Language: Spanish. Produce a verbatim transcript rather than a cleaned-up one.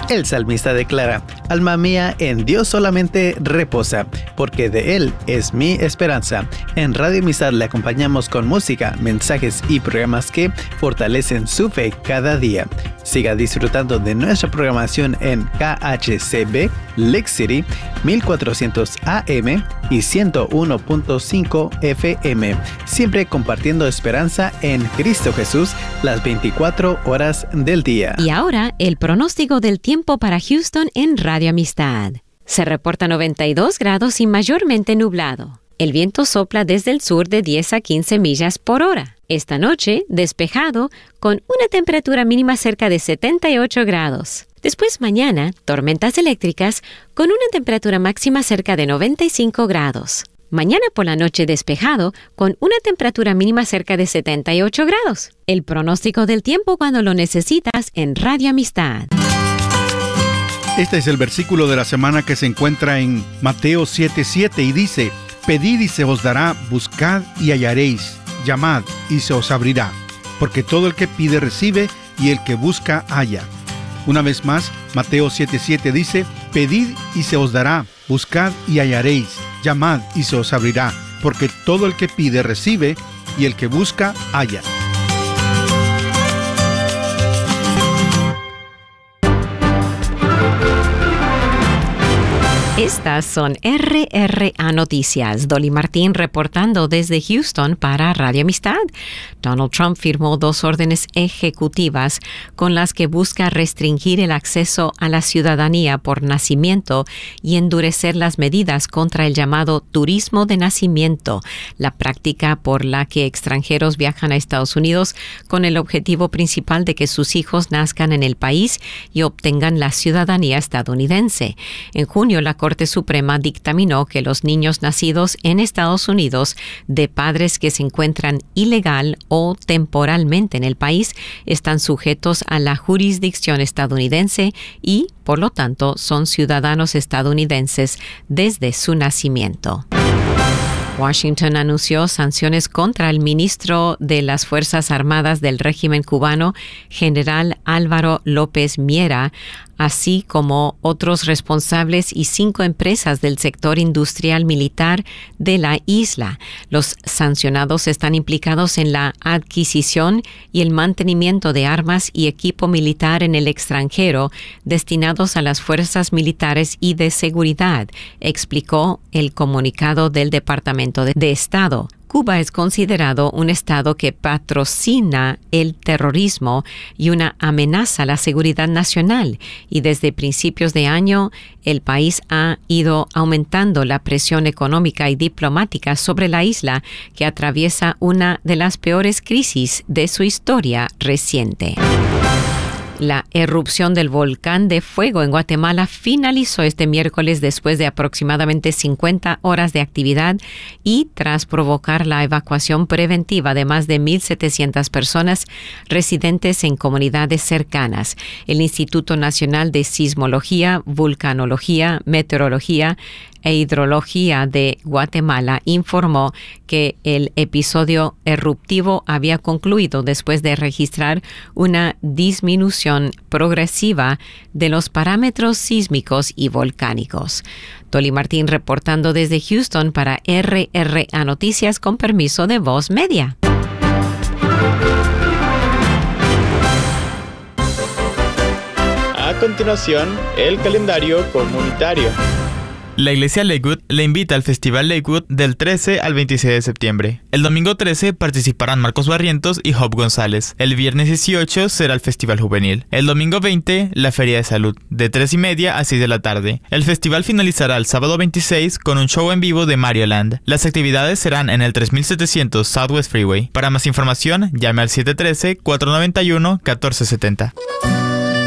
El salmista declara: alma mía, en Dios solamente reposa, porque de Él es mi esperanza. En Radio Amistad le acompañamos con música, mensajes y programas que fortalecen su fe cada día. Siga disfrutando de nuestra programación en K H C B, Lake City, mil cuatrocientos A M y ciento uno punto cinco F M, siempre compartiendo esperanza en Cristo Jesús las veinticuatro horas del día. Y ahora, el pronóstico del tiempo para Houston en Radio Amistad. Se reporta noventa y dos grados y mayormente nublado. El viento sopla desde el sur de diez a quince millas por hora. Esta noche, despejado, con una temperatura mínima cerca de setenta y ocho grados. Después mañana, tormentas eléctricas con una temperatura máxima cerca de noventa y cinco grados. Mañana por la noche despejado, con una temperatura mínima cerca de setenta y ocho grados. El pronóstico del tiempo cuando lo necesitas en Radio Amistad. Este es el versículo de la semana que se encuentra en Mateo siete siete y dice: pedid y se os dará, buscad y hallaréis, llamad y se os abrirá, porque todo el que pide recibe y el que busca halla. Una vez más, Mateo siete siete dice: pedid y se os dará, buscad y hallaréis, llamad y se os abrirá, porque todo el que pide recibe y el que busca halla. Estas son R R A Noticias. Dolly Martín reportando desde Houston para Radio Amistad. Donald Trump firmó dos órdenes ejecutivas con las que busca restringir el acceso a la ciudadanía por nacimiento y endurecer las medidas contra el llamado turismo de nacimiento, la práctica por la que extranjeros viajan a Estados Unidos con el objetivo principal de que sus hijos nazcan en el país y obtengan la ciudadanía estadounidense. En junio, la Corte Suprema dictaminó que los niños nacidos en Estados Unidos de padres que se encuentran ilegal o temporalmente en el país están sujetos a la jurisdicción estadounidense y, por lo tanto, son ciudadanos estadounidenses desde su nacimiento. Washington anunció sanciones contra el ministro de las Fuerzas Armadas del régimen cubano, general Álvaro López Miera, así como otros responsables y cinco empresas del sector industrial militar de la isla. Los sancionados están implicados en la adquisición y el mantenimiento de armas y equipo militar en el extranjero destinados a las fuerzas militares y de seguridad, explicó el comunicado del Departamento de Estado. Cuba es considerado un estado que patrocina el terrorismo y una amenaza a la seguridad nacional, y desde principios de año el país ha ido aumentando la presión económica y diplomática sobre la isla, que atraviesa una de las peores crisis de su historia reciente. La erupción del volcán de fuego en Guatemala finalizó este miércoles después de aproximadamente cincuenta horas de actividad y tras provocar la evacuación preventiva de más de mil setecientas personas residentes en comunidades cercanas. El Instituto Nacional de Sismología, Vulcanología, Meteorología e Hidrología de Guatemala informó que el episodio eruptivo había concluido después de registrar una disminución progresiva de los parámetros sísmicos y volcánicos. Dolly Martín reportando desde Houston para R R A Noticias con permiso de Voz Media. A continuación, el calendario comunitario. La Iglesia Lakewood le invita al Festival Lakewood del trece al veintiséis de septiembre. El domingo trece participarán Marcos Barrientos y Job González. El viernes dieciocho será el Festival Juvenil. El domingo veinte, la Feria de Salud, de tres y media a seis de la tarde. El festival finalizará el sábado veintiséis con un show en vivo de Mario Land. Las actividades serán en el tres mil setecientos Southwest Freeway. Para más información, llame al siete uno tres, cuatro nueve uno, uno cuatro siete cero.